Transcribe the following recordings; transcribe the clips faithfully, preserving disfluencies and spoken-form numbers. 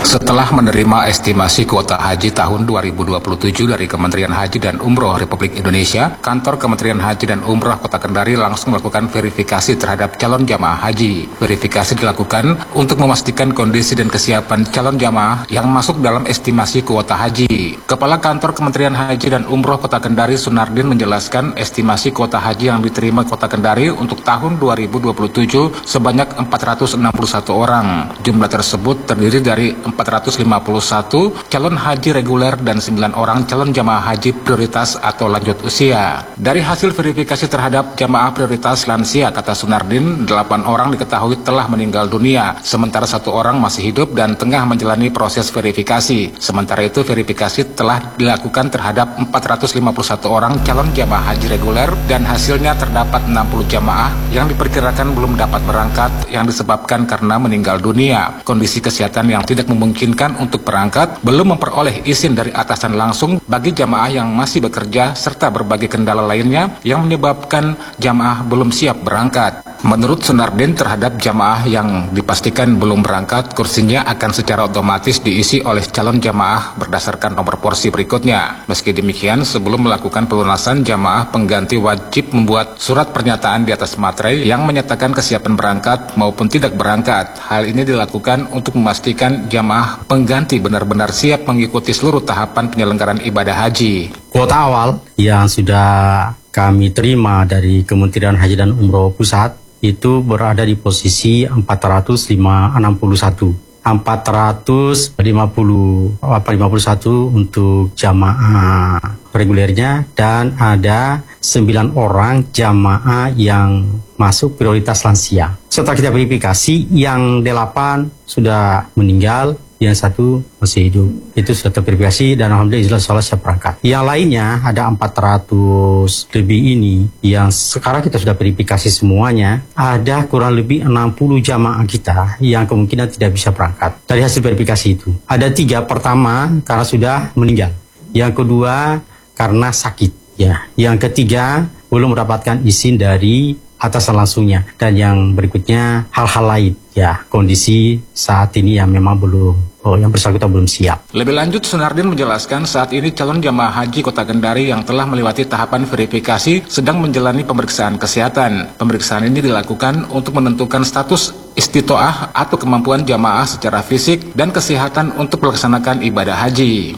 Setelah menerima estimasi kuota haji tahun dua ribu dua puluh tujuh dari Kementerian Haji dan Umroh Republik Indonesia, kantor Kementerian Haji dan Umroh Kota Kendari langsung melakukan verifikasi terhadap calon jamaah haji. Verifikasi dilakukan untuk memastikan kondisi dan kesiapan calon jamaah yang masuk dalam estimasi kuota haji. Kepala Kantor Kementerian Haji dan Umroh Kota Kendari, Sunardin, menjelaskan estimasi kuota haji yang diterima Kota Kendari untuk tahun dua ribu dua puluh tujuh sebanyak empat ratus enam puluh satu orang. Jumlah tersebut terdiri dari empat ratus lima puluh satu calon haji reguler dan sembilan orang calon jamaah haji prioritas atau lanjut usia. Dari hasil verifikasi terhadap jamaah prioritas lansia, kata Sunardin, delapan orang diketahui telah meninggal dunia, sementara satu orang masih hidup dan tengah menjalani proses verifikasi. Sementara itu, verifikasi telah dilakukan terhadap empat ratus lima puluh satu orang calon jamaah haji reguler dan hasilnya terdapat enam puluh jamaah yang diperkirakan belum dapat berangkat yang disebabkan karena meninggal dunia, kondisi kesehatan yang tidak memungkinkan untuk berangkat, belum memperoleh izin dari atasan langsung bagi jamaah yang masih bekerja, serta berbagai kendala lainnya yang menyebabkan jamaah belum siap berangkat. Menurut Sunardin, terhadap jamaah yang dipastikan belum berangkat, kursinya akan secara otomatis diisi oleh calon jamaah berdasarkan nomor porsi berikutnya. Meski demikian, sebelum melakukan pelunasan, jamaah pengganti wajib membuat surat pernyataan di atas materai yang menyatakan kesiapan berangkat maupun tidak berangkat. Hal ini dilakukan untuk memastikan jamaah pengganti benar-benar siap mengikuti seluruh tahapan penyelenggaraan ibadah haji. Kuota awal yang sudah kami terima dari Kementerian Haji dan Umroh Pusat itu berada di posisi empat ratus enam puluh satu. empat ratus lima puluh satu untuk jamaah regulernya dan ada sembilan orang jamaah yang masuk prioritas lansia. Setelah kita verifikasi, yang delapan sudah meninggal, yang satu masih hidup. Itu sudah terverifikasi dan alhamdulillah insya Allah siap berangkat. Yang lainnya ada empat ratus lebih ini yang sekarang kita sudah verifikasi semuanya. Ada kurang lebih enam puluh jamaah kita yang kemungkinan tidak bisa berangkat. Dari hasil verifikasi itu ada tiga, pertama karena sudah meninggal, yang kedua karena sakit, ya, yang ketiga belum mendapatkan izin dari atasan langsungnya, dan yang berikutnya hal-hal lain, ya, kondisi saat ini yang memang belum, oh, yang bersangkutan belum siap. Lebih lanjut, Sunardin menjelaskan saat ini calon jamaah haji Kota Kendari yang telah melewati tahapan verifikasi sedang menjalani pemeriksaan kesehatan. Pemeriksaan ini dilakukan untuk menentukan status istitoah atau kemampuan jamaah secara fisik dan kesehatan untuk melaksanakan ibadah haji.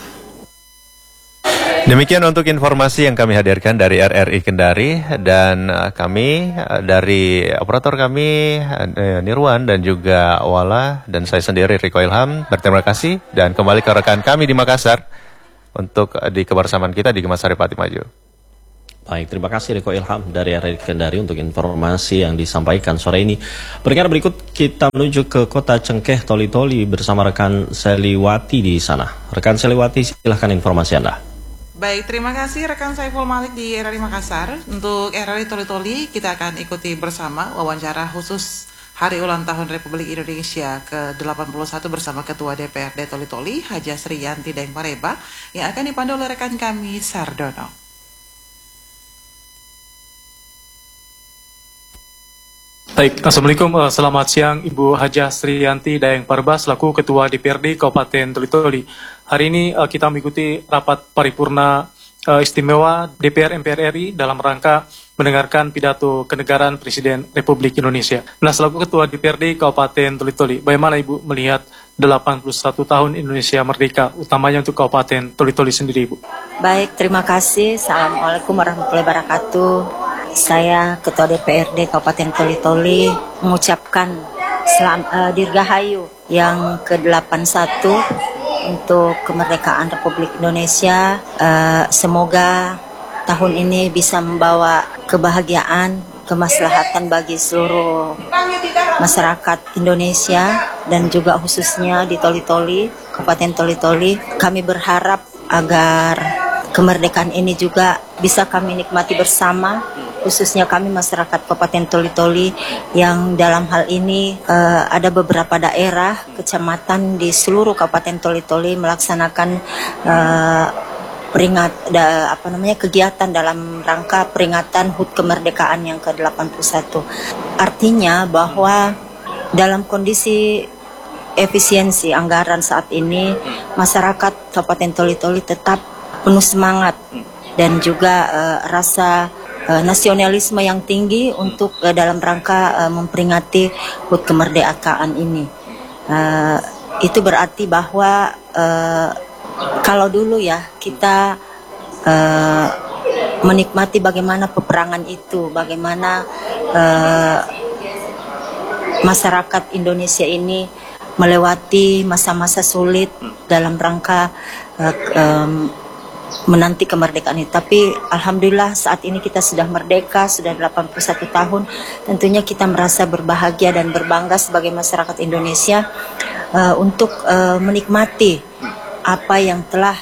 Demikian untuk informasi yang kami hadirkan dari R R I Kendari, dan uh, kami uh, dari operator kami uh, Nirwan dan juga Wala dan saya sendiri Riko Ilham berterima kasih dan kembali ke rekan kami di Makassar untuk uh, di kebersamaan kita di Gemasari Pati Maju. Baik, terima kasih Riko Ilham dari R R I Kendari untuk informasi yang disampaikan sore ini. Perkara berikut kita menuju ke kota Cengkeh Toli-Toli bersama rekan Seliwati di sana. Rekan Seliwati, silahkan informasi Anda. Baik, terima kasih rekan Saiful Malik di R R I Makassar. Untuk R R I Toli-Toli, kita akan ikuti bersama wawancara khusus Hari Ulang Tahun Republik Indonesia ke delapan puluh satu bersama Ketua D P R D Toli-Toli, Haja Sriyanti Daeng Pareba, yang akan dipandu oleh rekan kami, Sardono. Baik, Assalamualaikum, selamat siang Ibu Haja Sriyanti Daeng Pareba selaku Ketua D P R D Kabupaten Toli-Toli. Hari ini uh, kita mengikuti rapat paripurna uh, istimewa D P R M P R R I dalam rangka mendengarkan pidato kenegaraan Presiden Republik Indonesia. Nah, selaku Ketua D P R D Kabupaten Toli-Toli, bagaimana Ibu melihat delapan puluh satu tahun Indonesia Merdeka, utamanya untuk Kabupaten Toli-Toli sendiri, Ibu? Baik, terima kasih. Assalamualaikum warahmatullahi wabarakatuh. Saya Ketua D P R D Kabupaten Toli-Toli mengucapkan selam, uh, Dirgahayu yang ke delapan puluh satu untuk kemerdekaan Republik Indonesia. Uh, semoga tahun ini bisa membawa kebahagiaan, kemaslahatan bagi seluruh masyarakat Indonesia dan juga khususnya di Toli-Toli, Kabupaten Toli-Toli. Kami berharap agar kemerdekaan ini juga bisa kami nikmati bersama, khususnya kami masyarakat Kabupaten Toli-Toli yang dalam hal ini uh, ada beberapa daerah, kecamatan di seluruh Kabupaten Toli-Toli melaksanakan uh, peringat da, apa namanya kegiatan dalam rangka peringatan H U T kemerdekaan yang ke delapan puluh satu. Artinya bahwa dalam kondisi efisiensi anggaran saat ini, masyarakat Kabupaten Toli-Toli tetap penuh semangat dan juga uh, rasa uh, nasionalisme yang tinggi untuk uh, dalam rangka uh, memperingati H U T kemerdekaan ini. Uh, itu berarti bahwa uh, kalau dulu ya kita uh, menikmati bagaimana peperangan itu, bagaimana uh, masyarakat Indonesia ini melewati masa-masa sulit dalam rangka uh, um, menanti kemerdekaan ini. Tapi alhamdulillah saat ini kita sudah merdeka, sudah delapan puluh satu tahun. Tentunya kita merasa berbahagia dan berbangga sebagai masyarakat Indonesia uh, untuk uh, menikmati apa yang telah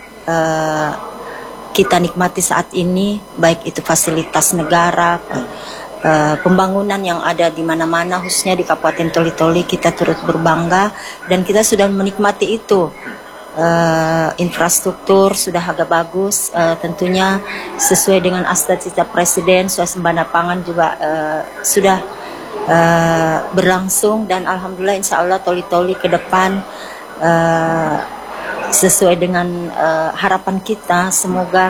uh, kita nikmati saat ini, baik itu fasilitas negara, Uh, pembangunan yang ada di mana-mana, khususnya di Kabupaten Toli-Toli, kita turut berbangga dan kita sudah menikmati itu. Uh, infrastruktur sudah agak bagus, uh, tentunya sesuai dengan cita-cita Presiden, suasembada pangan juga uh, sudah uh, berlangsung dan alhamdulillah insya Allah Toli-Toli ke depan uh, sesuai dengan uh, harapan kita, semoga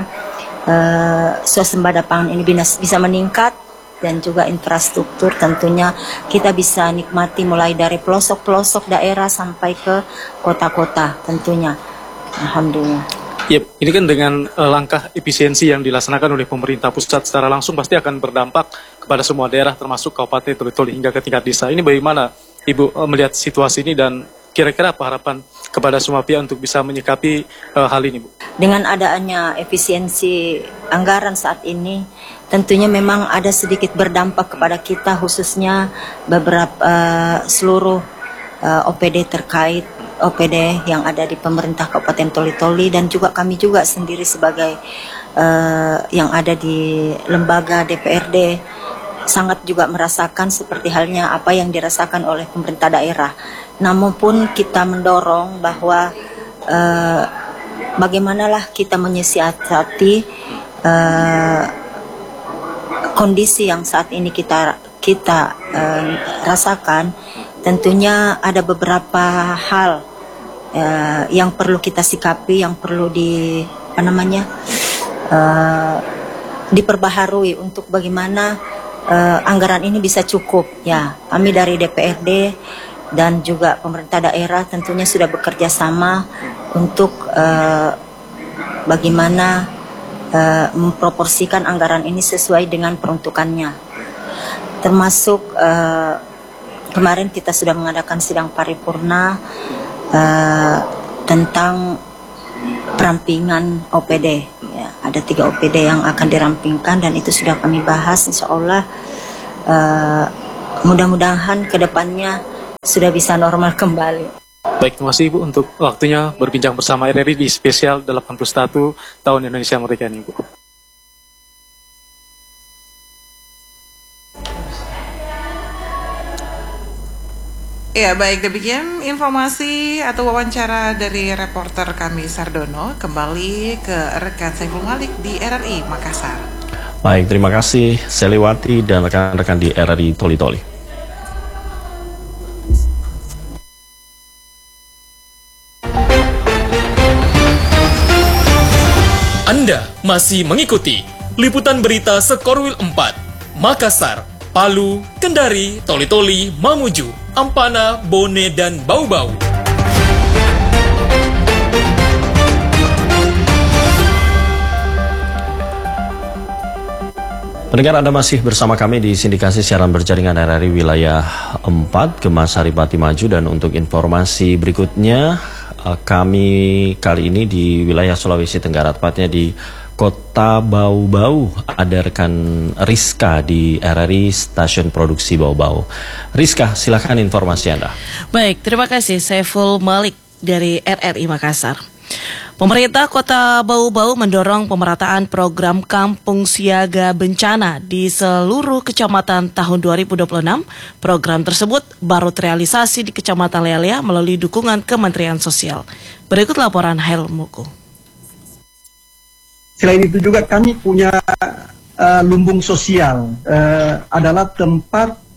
uh, suasembada pangan ini bisa meningkat. Dan juga infrastruktur tentunya kita bisa nikmati mulai dari pelosok-pelosok daerah sampai ke kota-kota tentunya. Alhamdulillah. Yep, ini kan dengan uh, langkah efisiensi yang dilaksanakan oleh pemerintah pusat secara langsung pasti akan berdampak kepada semua daerah termasuk Kabupaten Toli-Toli hingga ke tingkat desa. Ini bagaimana Ibu uh, melihat situasi ini dan kira-kira apa harapan kepada semua pihak untuk bisa menyikapi uh, hal ini, Bu? Dengan adanya efisiensi anggaran saat ini, tentunya memang ada sedikit berdampak kepada kita, khususnya beberapa uh, seluruh uh, O P D terkait O P D yang ada di pemerintah Kabupaten Toli-Toli dan juga kami juga sendiri sebagai uh, yang ada di lembaga D P R D sangat juga merasakan seperti halnya apa yang dirasakan oleh pemerintah daerah. Namun pun kita mendorong bahwa uh, bagaimanalah kita menyiasati uh, kondisi yang saat ini kita kita uh, rasakan. Tentunya ada beberapa hal uh, yang perlu kita sikapi, yang perlu di apa namanya uh, diperbaharui untuk bagaimana uh, anggaran ini bisa cukup. Ya, kami dari D P R D dan juga pemerintah daerah tentunya sudah bekerja sama untuk uh, bagaimana uh, memproporsikan anggaran ini sesuai dengan peruntukannya. Termasuk uh, kemarin kita sudah mengadakan sidang paripurna uh, tentang perampingan O P D. Ya, ada tiga O P D yang akan dirampingkan dan itu sudah kami bahas. Insya Allah uh, mudah-mudahan kedepannya sudah bisa normal kembali. Baik, terima kasih Ibu untuk waktunya berbincang bersama R R I di spesial delapan puluh satu tahun Indonesia Merdeka ini, Bu. Ya, baik, demikian informasi atau wawancara dari reporter kami Sardono. Kembali ke rekan Saiful Malik di R R I Makassar. Baik, terima kasih Seliwati dan rekan-rekan di R R I Toli-Toli. Anda masih mengikuti liputan berita Sekorwil empat, Makassar, Palu, Kendari, Toli-Toli, Mamuju, Ampana, Bone, dan Bau-Bau. Pendengar, Anda masih bersama kami di sindikasi siaran berjaringan R R I wilayah empat, Gemasari Pati Maju, dan untuk informasi berikutnya kami kali ini di wilayah Sulawesi Tenggara, tepatnya di Kota Bau-Bau. Ada rekan Rizka di R R I Stasiun Produksi Bau-Bau. Rizka, silakan informasi Anda. Baik, terima kasih Saiful Malik dari R R I Makassar. Pemerintah Kota Bau-Bau mendorong pemerataan program Kampung Siaga Bencana di seluruh kecamatan tahun dua ribu dua puluh enam. Program tersebut baru terrealisasi di Kecamatan Lelea melalui dukungan Kementerian Sosial. Berikut laporan Helmuko. Selain itu juga kami punya uh, lumbung sosial, uh, adalah tempat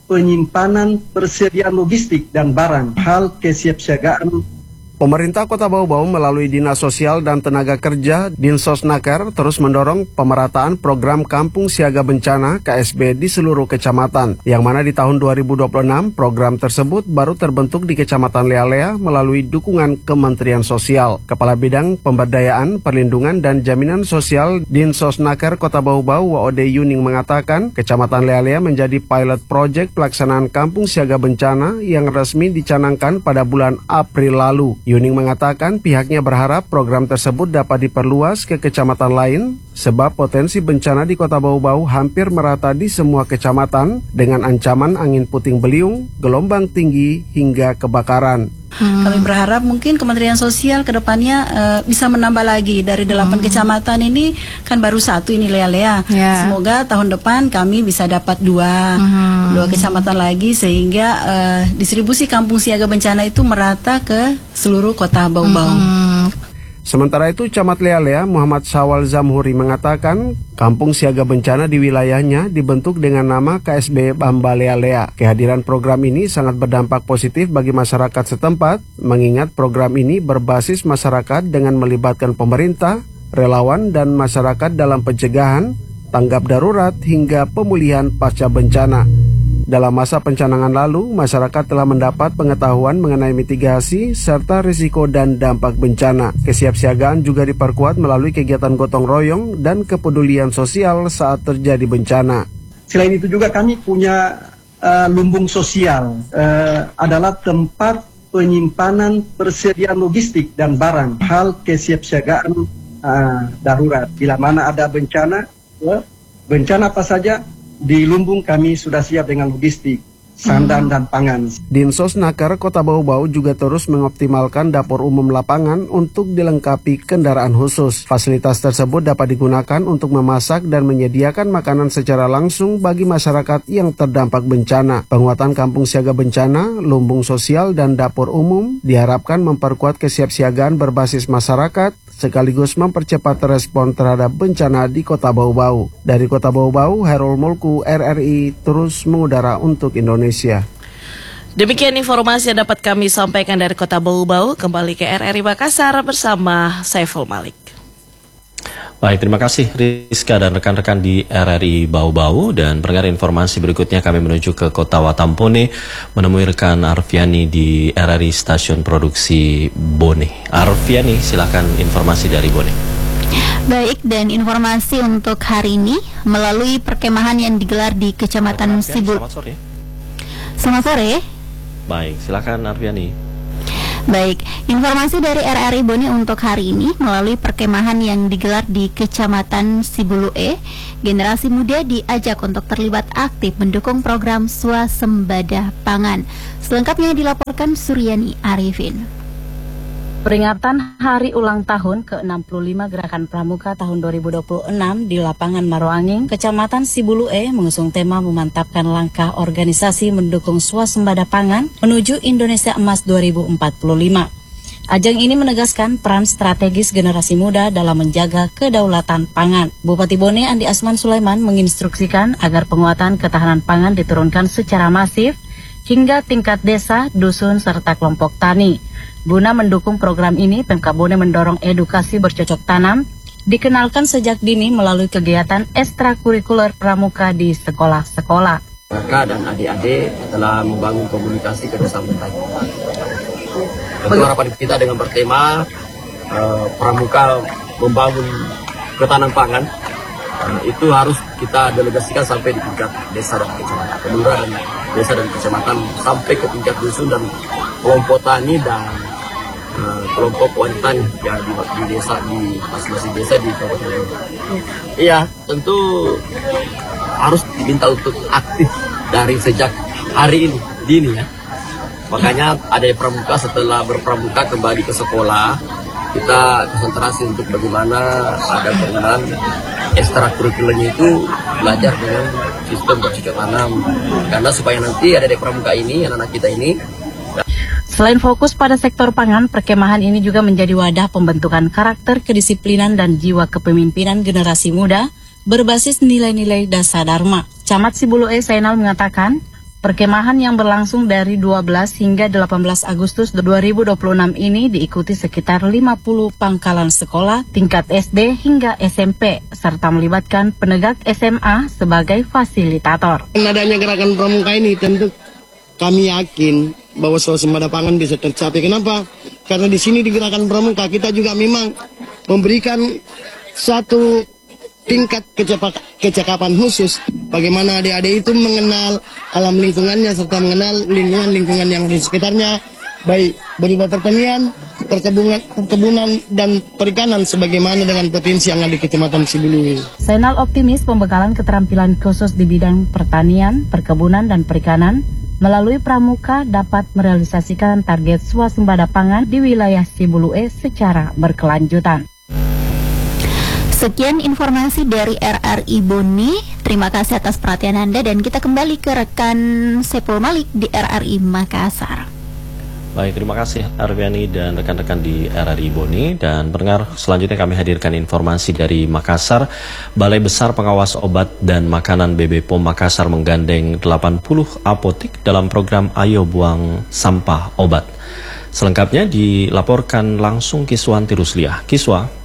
penyimpanan, persediaan logistik dan barang, hal kesiapsiagaan. Pemerintah Kota Bau-Bau melalui Dinas Sosial dan Tenaga Kerja Dinsosnaker terus mendorong pemerataan program Kampung Siaga Bencana K S B di seluruh kecamatan, yang mana di tahun dua ribu dua puluh enam program tersebut baru terbentuk di Kecamatan Lealea melalui dukungan Kementerian Sosial. Kepala Bidang Pemberdayaan, Perlindungan dan Jaminan Sosial Dinsosnaker Kota Bau-Bau Waode Yuning mengatakan, Kecamatan Lealea menjadi pilot project pelaksanaan Kampung Siaga Bencana yang resmi dicanangkan pada bulan April lalu. Yuning mengatakan pihaknya berharap program tersebut dapat diperluas ke kecamatan lain sebab potensi bencana di Kota Bau-Bau hampir merata di semua kecamatan dengan ancaman angin puting beliung, gelombang tinggi hingga kebakaran. Hmm. Kami berharap mungkin Kementerian Sosial ke depannya uh, bisa menambah lagi dari delapan hmm. kecamatan ini, kan baru satu ini Lealea. Yeah. Semoga tahun depan kami bisa dapat dua hmm. dua kecamatan lagi sehingga uh, distribusi Kampung Siaga Bencana itu merata ke seluruh Kota Bau-Bau. Hmm. Sementara itu, Camat Lealea Muhammad Syawal Zamhuri mengatakan Kampung Siaga Bencana di wilayahnya dibentuk dengan nama K S B Bamba Lealea. Kehadiran program ini sangat berdampak positif bagi masyarakat setempat, mengingat program ini berbasis masyarakat dengan melibatkan pemerintah, relawan, dan masyarakat dalam pencegahan, tanggap darurat, hingga pemulihan pasca bencana. Dalam masa pencanangan lalu, masyarakat telah mendapat pengetahuan mengenai mitigasi serta risiko dan dampak bencana. Kesiapsiagaan juga diperkuat melalui kegiatan gotong royong dan kepedulian sosial saat terjadi bencana. Selain itu juga kami punya uh, lumbung sosial, uh, adalah tempat penyimpanan, persediaan logistik dan barang, hal kesiapsiagaan uh, darurat. Bila mana ada bencana, uh, bencana apa saja, di lumbung kami sudah siap dengan logistik, sandan, dan pangan. Dinsosnaker Kota Bau-Bau juga terus mengoptimalkan dapur umum lapangan untuk dilengkapi kendaraan khusus. Fasilitas tersebut dapat digunakan untuk memasak dan menyediakan makanan secara langsung bagi masyarakat yang terdampak bencana. Penguatan Kampung Siaga Bencana, lumbung sosial, dan dapur umum diharapkan memperkuat kesiapsiagaan berbasis masyarakat, sekaligus mempercepat respon terhadap bencana di Kota Bau-Bau. Dari Kota Bau-Bau, Herul Mulku, R R I, terus mengudara untuk Indonesia. Demikian informasi yang dapat kami sampaikan dari Kota Bau-Bau. Kembali ke R R I Makassar bersama Saiful Malik. Baik, terima kasih Rizka dan rekan-rekan di R R I Bau-Bau. Dan pendengar, informasi berikutnya kami menuju ke Kota Watampone menemui rekan Arfiani di R R I Stasiun Produksi Bone. Arfiani, silakan informasi dari Bone. Baik, dan informasi untuk hari ini melalui perkemahan yang digelar di Kecamatan Sibul. Selamat sore. Selamat sore. Baik, silakan Arfiani. Baik, informasi dari R R I Bone untuk hari ini melalui perkemahan yang digelar di Kecamatan Sibulu E, generasi muda diajak untuk terlibat aktif mendukung program swasembada pangan. Selengkapnya dilaporkan Suryani Arifin. Peringatan Hari Ulang Tahun ke enam puluh lima Gerakan Pramuka tahun dua ribu dua puluh enam di lapangan Maroanging, Kecamatan Sibulu E mengusung tema memantapkan langkah organisasi mendukung swasembada pangan menuju Indonesia Emas dua ribu empat puluh lima. Ajang ini menegaskan peran strategis generasi muda dalam menjaga kedaulatan pangan. Bupati Bone Andi Asman Sulaiman menginstruksikan agar penguatan ketahanan pangan diturunkan secara masif hingga tingkat desa, dusun, serta kelompok tani. Guna mendukung program ini, Pemkab Bone mendorong edukasi bercocok tanam dikenalkan sejak dini melalui kegiatan ekstrakurikuler pramuka di sekolah-sekolah. Kakak dan adik-adik telah membangun komunikasi kerjasama baik. Tentu harapan kita dengan bertema uh, pramuka membangun ketahanan pangan, uh, itu harus kita delegasikan sampai di tingkat desa dan kecamatan, kelurahan dan desa dan kecamatan, sampai ke tingkat dusun dan kelompok tani dan uh, kelompok wanita yang di, di desa, di masing-masing desa di kabupaten ini. Iya, tentu harus diminta untuk aktif dari sejak hari ini, dini ya. Makanya ada pramuka, setelah berpramuka kembali ke sekolah, kita konsentrasi untuk bagaimana ada pengenalan ekstrakurikulernya itu belajar dengan sistem bercocok tanam, karena supaya nanti ada di pramuka ini, anak-anak kita ini. Selain fokus pada sektor pangan, perkemahan ini juga menjadi wadah pembentukan karakter, kedisiplinan, dan jiwa kepemimpinan generasi muda berbasis nilai-nilai dasar dharma. Camat Sibulu E Zainal mengatakan, Perkemahan yang berlangsung dari dua belas hingga delapan belas Agustus dua ribu dua puluh enam ini diikuti sekitar lima puluh pangkalan sekolah tingkat S D hingga S M P serta melibatkan penegak S M A sebagai fasilitator. Dengan adanya gerakan pramuka ini tentu kami yakin bahwa swasembada pangan bisa tercapai. Kenapa? Karena di sini di gerakan pramuka kita juga memang memberikan satu tingkat kecakapan khusus bagaimana adik-adik itu mengenal alam lingkungannya serta mengenal lingkungan-lingkungan yang di sekitarnya, baik berupa pertanian, perkebunan, perkebunan dan perikanan sebagaimana dengan potensi yang ada di Kecamatan Sibului. Zainal optimis pembekalan keterampilan khusus di bidang pertanian, perkebunan dan perikanan melalui pramuka dapat merealisasikan target swasembada pangan di wilayah Sibului secara berkelanjutan. Sekian informasi dari R R I Boni. Terima kasih atas perhatian Anda dan kita kembali ke rekan Saiful Malik di R R I Makassar. Baik, terima kasih Arviani dan rekan-rekan di R R I Boni. Dan pendengar, selanjutnya kami hadirkan informasi dari Makassar. Balai Besar Pengawas Obat dan Makanan B B P O M Makassar menggandeng delapan puluh apotik dalam program Ayo Buang Sampah Obat. Selengkapnya dilaporkan langsung Kiswanti Rusliah. Kiswa.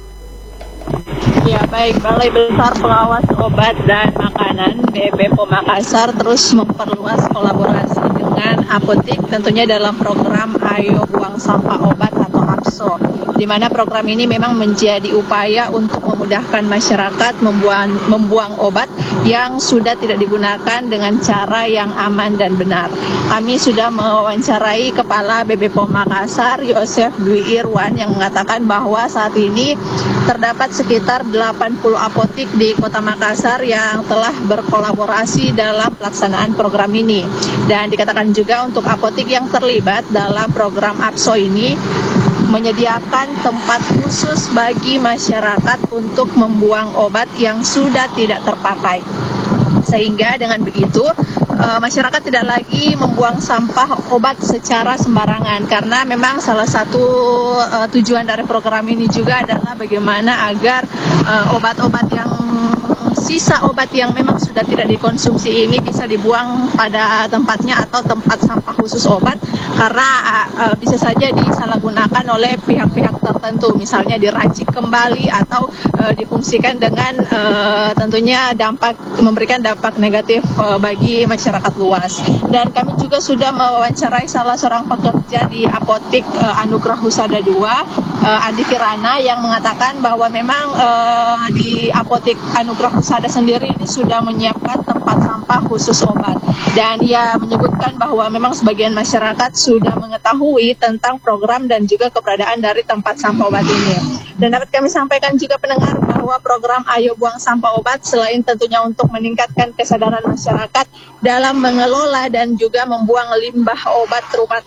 Ya baik, Balai Besar Pengawas Obat dan Makanan B B P O M Makassar terus memperluas kolaborasi dengan apotik tentunya dalam program Ayo Buang Sampah Obat atau A P S O, di mana program ini memang menjadi upaya untuk memudahkan masyarakat membuang, membuang obat yang sudah tidak digunakan dengan cara yang aman dan benar. Kami sudah mewawancarai Kepala B B P O M Makassar, Yosef Dwi Irwan, yang mengatakan bahwa saat ini terdapat sekitar delapan puluh apotik di Kota Makassar yang telah berkolaborasi dalam pelaksanaan program ini. Dan dikatakan juga untuk apotik yang terlibat dalam program A P S O ini menyediakan tempat khusus bagi masyarakat untuk membuang obat yang sudah tidak terpakai. Sehingga dengan begitu uh, masyarakat tidak lagi membuang sampah obat secara sembarangan, karena memang salah satu uh, tujuan dari program ini juga adalah bagaimana agar uh, obat-obat yang sisa obat yang memang sudah tidak dikonsumsi ini bisa dibuang pada tempatnya atau tempat sampah khusus obat, karena uh, bisa saja disalahgunakan oleh pihak-pihak tertentu, misalnya diracik kembali atau uh, difungsikan dengan uh, tentunya dampak memberikan dampak negatif uh, bagi masyarakat luas. Dan kami juga sudah mewawancarai salah seorang pekerja di apotik uh, Anugerah Husada dua, uh, Andi Kirana, yang mengatakan bahwa memang uh, di apotik Anugerah Husada ada sendiri ini sudah menyiapkan tempat sampah khusus obat, dan ia menyebutkan bahwa memang sebagian masyarakat sudah mengetahui tentang program dan juga keberadaan dari tempat sampah obat ini. Dan dapat kami sampaikan juga pendengar bahwa program Ayo Buang Sampah Obat selain tentunya untuk meningkatkan kesadaran masyarakat dalam mengelola dan juga membuang limbah obat rumah